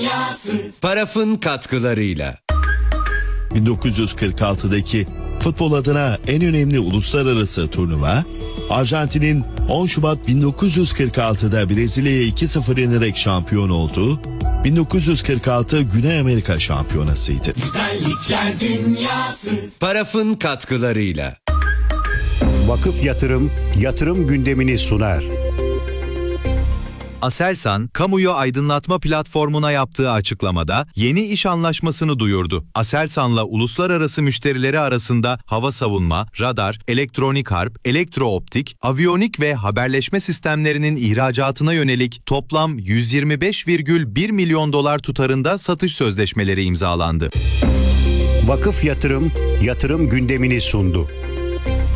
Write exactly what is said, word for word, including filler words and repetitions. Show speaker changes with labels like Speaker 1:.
Speaker 1: Dünyası Paraf'ın katkılarıyla.
Speaker 2: bin dokuz yüz kırk altıdaki futbol adına en önemli uluslararası turnuva, Arjantin'in on Şubat bin dokuz yüz kırk altıda Brezilya'ya iki sıfır yenerek şampiyon olduğu bin dokuz yüz kırk altı Güney Amerika Şampiyonası'ydı.
Speaker 1: Güzellikler Dünyası Paraf'ın katkılarıyla.
Speaker 3: Vakıf Yatırım, yatırım gündemini sunar.
Speaker 4: Aselsan, kamuyu aydınlatma platformuna yaptığı açıklamada yeni iş anlaşmasını duyurdu. Aselsan'la uluslararası müşterileri arasında hava savunma, radar, elektronik harp, elektrooptik, aviyonik ve haberleşme sistemlerinin ihracatına yönelik toplam yüz yirmi beş virgül bir milyon dolar tutarında satış sözleşmeleri imzalandı.
Speaker 3: Vakıf Yatırım, yatırım gündemini sundu.